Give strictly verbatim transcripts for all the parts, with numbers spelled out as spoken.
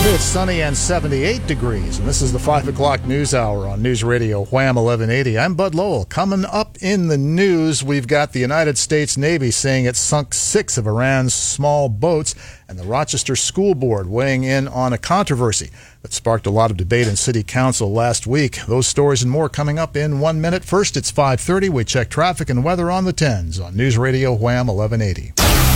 It's sunny and seventy-eight degrees, and this is the five o'clock news hour on News Radio Wham eleven eighty. I'm Bud Lowell. Coming up in the news, we've got the United States Navy saying it sunk six of Iran's small boats, and the Rochester School Board weighing in on a controversy that sparked a lot of debate in City Council last week. Those stories and more coming up in one minute. First, it's five thirty. We check traffic and weather on the tens on News Radio Wham eleven eighty.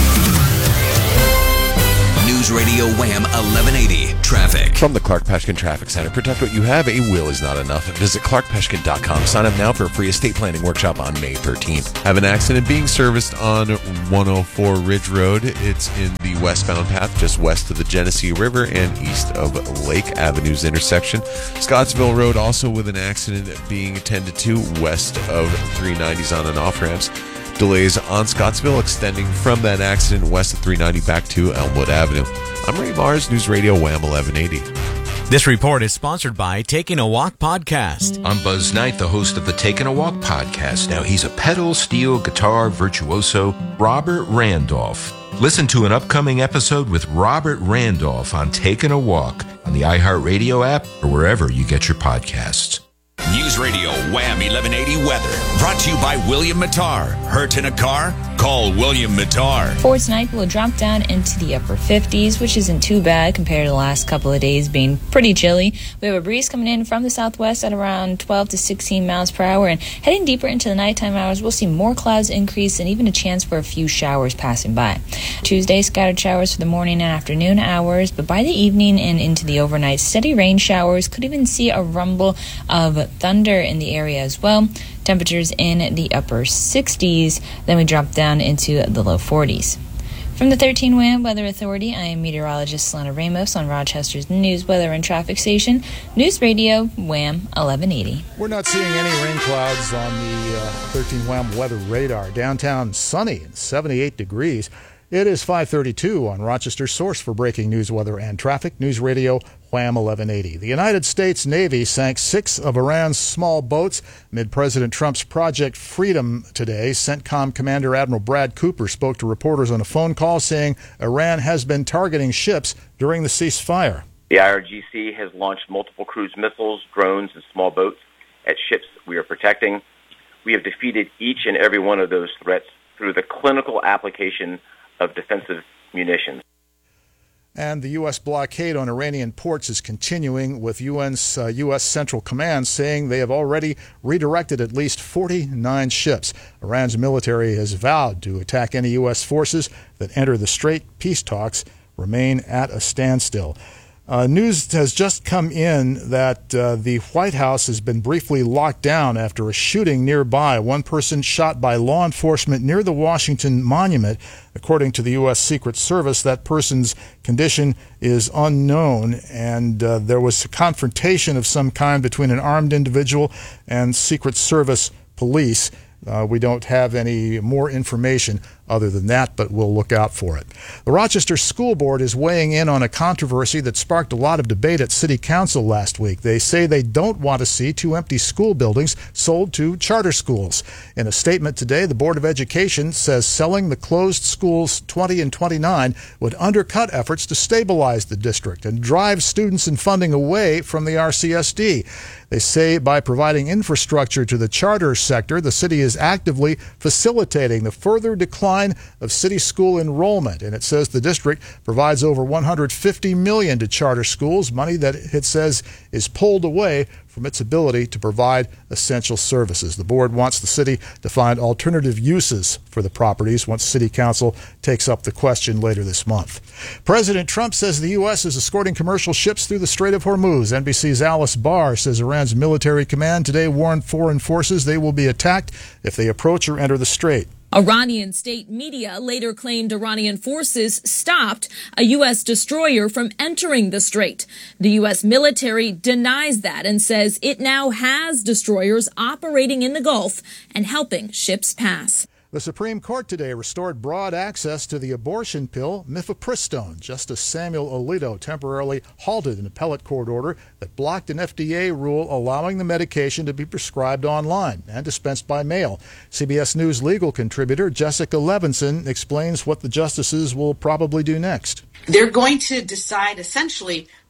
News Radio Wham eleven eighty traffic. From the Clark Peshkin Traffic Center. Protect what you have. A will is not enough. Visit clark peshkin dot com. Sign up now for a free estate planning workshop on May thirteenth. Have an accident being serviced on one oh four Ridge Road. It's in the westbound path, just west of the Genesee River and east of Lake Avenue's intersection. Scottsville Road also with an accident being attended to west of three nineties on and off ramps. Delays on Scottsville extending from that accident west of three ninety back to Elmwood Avenue. I'm Ray Mars, News Radio Wham eleven eighty. This report is sponsored by Taking a Walk podcast. I'm Buzz Knight, the host of the Taking a Walk podcast. Now, he's a pedal steel guitar virtuoso, Robert Randolph. Listen to an upcoming episode with Robert Randolph on Taking a Walk on the iHeartRadio app or wherever you get your podcasts. News Radio Wham eleven eighty weather. Brought to you by William Mattar. Hurt in a car? Call William Mattar. For tonight, we'll drop down into the upper fifties, which isn't too bad compared to the last couple of days being pretty chilly. We have a breeze coming in from the southwest at around twelve to sixteen miles per hour, and heading deeper into the nighttime hours, we'll see more clouds increase and even a chance for a few showers passing by. Tuesday, scattered showers for the morning and afternoon hours, but by the evening and into the overnight, steady rain showers. Could even see a rumble of thunder in the area as well. Temperatures in the upper sixties, then we drop down into the low forties. From the thirteen Wham Weather Authority, I am meteorologist Solana Ramos on Rochester's news, weather, and traffic station, News Radio Wham eleven eighty. We're not seeing any rain clouds on the uh, thirteen Wham weather radar. Downtown sunny and seventy-eight degrees. It is five thirty-two on Rochester's source for breaking news, weather, and traffic, News Radio Wham eleven eighty. The United States Navy sank six of Iran's small boats amid President Trump's Project Freedom today. CENTCOM Commander Admiral Brad Cooper spoke to reporters on a phone call saying Iran has been targeting ships during the ceasefire. The I R G C has launched multiple cruise missiles, drones, and small boats at ships we are protecting. We have defeated each and every one of those threats through the clinical application of defensive munitions. And the U S blockade on Iranian ports is continuing, with U N's, uh, U S Central Command saying they have already redirected at least forty-nine ships. Iran's military has vowed to attack any U S forces that enter the Strait. Peace talks remain at a standstill. Uh, news has just come in that uh, the White House has been briefly locked down after a shooting nearby. One person shot by law enforcement near the Washington Monument. According to the U S Secret Service, that person's condition is unknown, and uh, there was a confrontation of some kind between an armed individual and Secret Service police. Uh, we don't have any more information other than that, but we'll look out for it. The Rochester School Board is weighing in on a controversy that sparked a lot of debate at City Council last week. They say they don't want to see two empty school buildings sold to charter schools. In a statement today, the Board of Education says selling the closed schools twenty and twenty-nine would undercut efforts to stabilize the district and drive students and funding away from the R C S D. They say by providing infrastructure to the charter sector, the city is actively facilitating the further decline of city school enrollment. And it says the district provides over one hundred fifty million dollars to charter schools, money that it says is pulled away from its ability to provide essential services. The board wants the city to find alternative uses for the properties once City Council takes up the question later this month. President Trump says the U S is escorting commercial ships through the Strait of Hormuz. N B C's Alice Barr says Iran's military command today warned foreign forces they will be attacked if they approach or enter the strait. Iranian state media later claimed Iranian forces stopped a U S destroyer from entering the strait. The U S military denies that and says it now has destroyers operating in the Gulf and helping ships pass. The Supreme Court today restored broad access to the abortion pill mifepristone. Justice Samuel Alito temporarily halted an appellate court order that blocked an F D A rule allowing the medication to be prescribed online and dispensed by mail. C B S News legal contributor Jessica Levinson explains what the justices will probably do next. They're going to decide essentially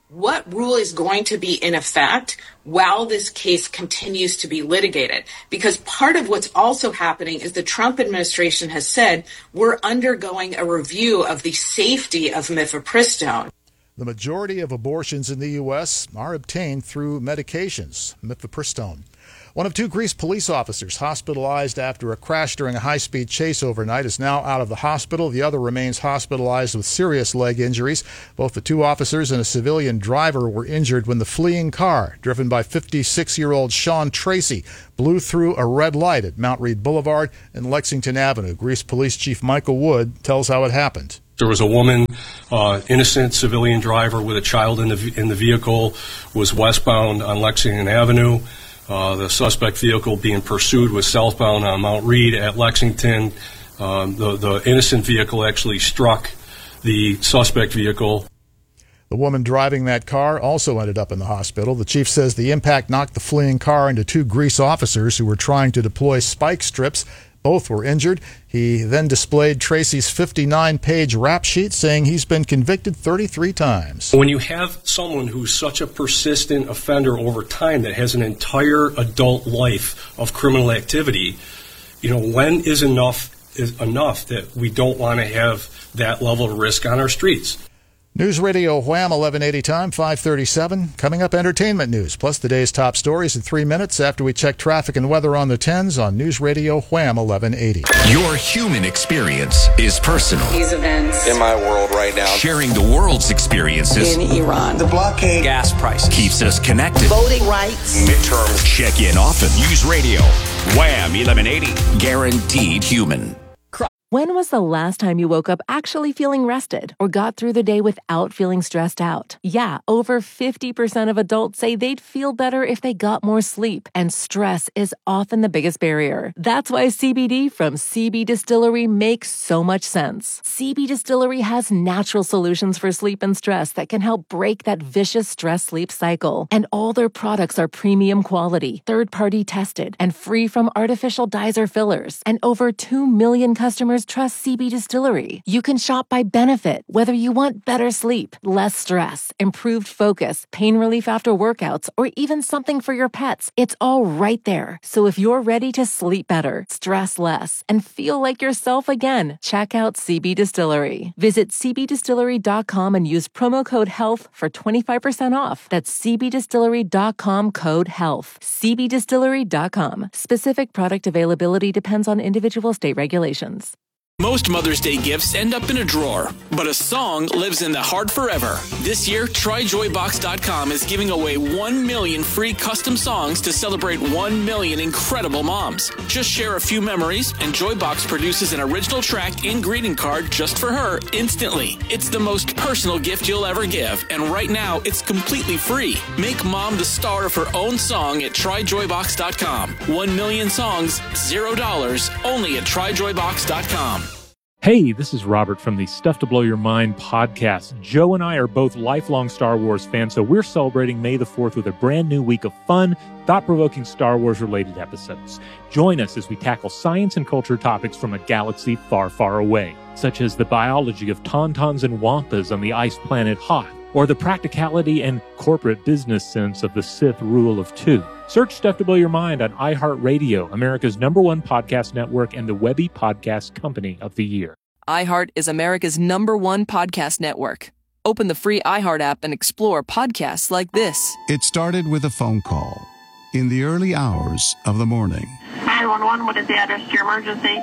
what rule is going to be in effect while this case continues to be litigated. Because part of what's also happening is the Trump administration has said we're undergoing a review of the safety of mifepristone. The majority of abortions in the U S are obtained through medications, mifepristone. One of two Greece police officers hospitalized after a crash during a high-speed chase overnight is now out of the hospital. The other remains hospitalized with serious leg injuries. Both the two officers and a civilian driver were injured when the fleeing car, driven by fifty-six-year-old Sean Tracy, blew through a red light at Mount Read Boulevard and Lexington Avenue. Greece Police Chief Michael Wood tells how it happened. There was a woman, uh, innocent civilian driver with a child in the in the vehicle, was westbound on Lexington Avenue. Uh, the suspect vehicle being pursued was southbound on Mount Read at Lexington. Um, the, the innocent vehicle actually struck the suspect vehicle. The woman driving that car also ended up in the hospital. The chief says the impact knocked the fleeing car into two Greece officers who were trying to deploy spike strips. Both were injured. He then displayed Tracy's fifty-nine page rap sheet saying he's been convicted thirty-three times. When you have someone who's such a persistent offender over time that has an entire adult life of criminal activity, you know, when is enough is enough that we don't want to have that level of risk on our streets? News Radio Wham, eleven eighty time, five thirty-seven. Coming up, entertainment news, plus the day's top stories in three minutes after we check traffic and weather on the tens on News Radio Wham, eleven eighty. Your human experience is personal. These events in my world right now. Sharing the world's experiences in Iran. The blockade. Gas prices. Keeps us connected. Voting rights. Midterms. Check in often. News Radio Wham, eleven eighty. Guaranteed human. When was the last time you woke up actually feeling rested or got through the day without feeling stressed out? Yeah, over fifty percent of adults say they'd feel better if they got more sleep, and stress is often the biggest barrier. That's why C B D from C B Distillery makes so much sense. C B Distillery has natural solutions for sleep and stress that can help break that vicious stress-sleep cycle. And all their products are premium quality, third-party tested, and free from artificial dyes or fillers. And over two million customers trust C B Distillery. You can shop by benefit, whether you want better sleep, less stress, improved focus, pain relief after workouts, or even something for your pets. It's all right there. So if you're ready to sleep better, stress less, and feel like yourself again, check out C B Distillery. Visit c b distillery dot com and use promo code HEALTH for twenty-five percent off. That's c b distillery dot com code HEALTH. c b distillery dot com. Specific product availability depends on individual state regulations. Most Mother's Day gifts end up in a drawer, but a song lives in the heart forever. This year, try joy box dot com is giving away one million free custom songs to celebrate one million incredible moms. Just share a few memories, and Joybox produces an original track and greeting card just for her instantly. It's the most personal gift you'll ever give, and right now, it's completely free. Make mom the star of her own song at try joy box dot com. One million songs, zero dollars, only at try joy box dot com. Hey, this is Robert from the Stuff to Blow Your Mind podcast. Joe and I are both lifelong Star Wars fans, so we're celebrating May the fourth with a brand new week of fun, thought-provoking Star Wars-related episodes. Join us as we tackle science and culture topics from a galaxy far, far away, such as the biology of tauntauns and wampas on the ice planet Hoth, or the practicality and corporate business sense of the Sith rule of two. Search Stuff to Blow Your Mind on iHeartRadio, America's number one podcast network and the Webby Podcast Company of the Year. iHeart is America's number one podcast network. Open the free iHeart app and explore podcasts like this. It started with a phone call in the early hours of the morning. nine one one, what is the address to your emergency?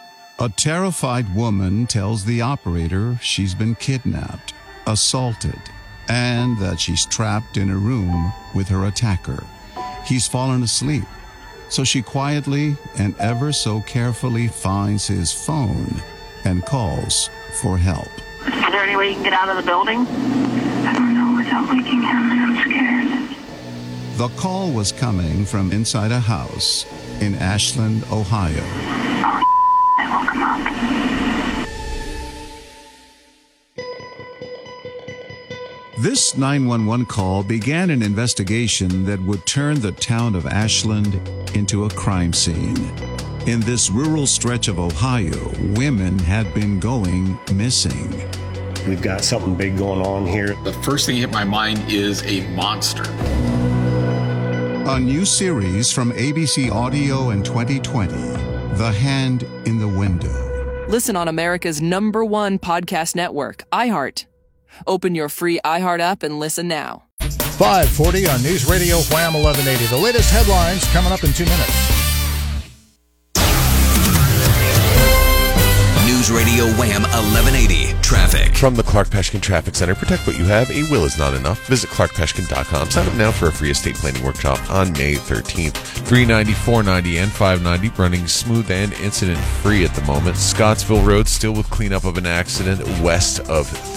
A terrified woman tells the operator she's been kidnapped, assaulted, and that she's trapped in a room with her attacker. He's fallen asleep, so she quietly and ever so carefully finds his phone and calls for help. Is there any way you can get out of the building? I don't know without waking him. I'm scared. The call was coming from inside a house in Ashland, Ohio. Oh, I woke him up. This nine one one call began an investigation that would turn the town of Ashland into a crime scene. In this rural stretch of Ohio, women had been going missing. we've got something big going on here. The first thing that hit my mind is a monster. A new series from A B C Audio in twenty twenty, The Hand in the Window. Listen on America's number one podcast network, iHeart. Open your free iHeart app and listen now. five forty on News Radio Wham eleven eighty. The latest headlines coming up in two minutes. News Radio Wham eleven eighty Traffic. From the Clark Peshkin Traffic Center, protect what you have. A will is not enough. Visit clark peshkin dot com. Sign up now for a free estate planning workshop on May thirteenth. three ninety, four ninety, and five ninety running smooth and incident-free at the moment. Scottsville Road still with cleanup of an accident west of